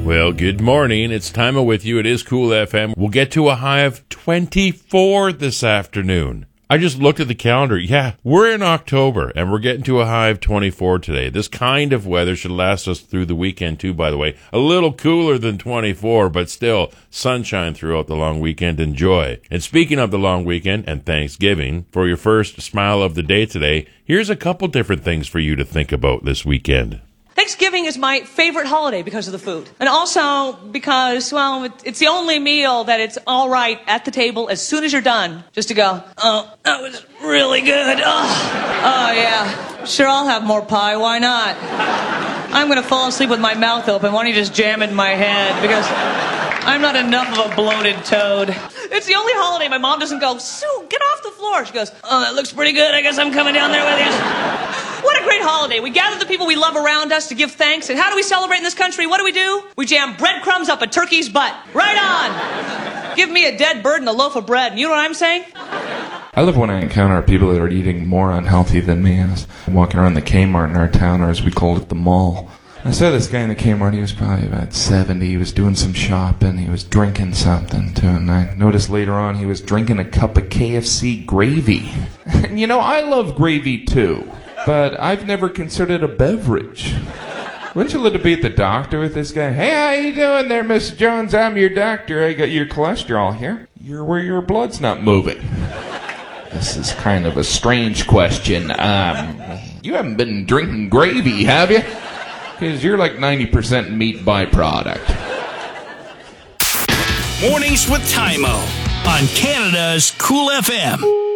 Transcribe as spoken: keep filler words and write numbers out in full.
Well, good morning. It's Timo with you. It is Cool F M. We'll get to a high of twenty-four this afternoon. I just looked at the calendar. Yeah, we're in October, and we're getting to a high of twenty-four today. This kind of weather should last us through the weekend, too, by the way. A little cooler than twenty-four, but still sunshine throughout the long weekend. Enjoy. And speaking of the long weekend and Thanksgiving, for your first smile of the day today, here's a couple different things for you to think about this weekend. Thanksgiving is my favorite holiday because of the food. And also because, well, it's the only meal that it's all right at the table as soon as you're done. Just to go, oh, that was really good. Oh, oh yeah. Sure, I'll have more pie. Why not? I'm going to fall asleep with my mouth open. Why don't you just jam it in my head? Because I'm not enough of a bloated toad. It's the only holiday my mom doesn't go, Sue, get off the floor. She goes, oh, that looks pretty good. I guess I'm coming down there with you. What a great holiday. We gather the people we love around us to give thanks. And how do we celebrate in this country? What do we do? We jam breadcrumbs up a turkey's butt. Right on. Give me a dead bird and a loaf of bread. You know what I'm saying? I love when I encounter people that are eating more unhealthy than me. I was walking around the Kmart in our town, or as we called it, the mall. I saw this guy in the Kmart. He was probably about seventy. He was doing some shopping. He was drinking something, too. And I noticed later on he was drinking a cup of K F C gravy. And, you know, I love gravy, too. But I've never considered it a beverage. Wouldn't you love to be at the doctor with this guy? Hey, how you doing there, Miss Jones? I'm your doctor. I got your cholesterol here. You're where your blood's not moving. This is kind of a strange question. Um, you haven't been drinking gravy, have you? Because you're like ninety percent meat byproduct. Mornings with Timo on Canada's Cool F M.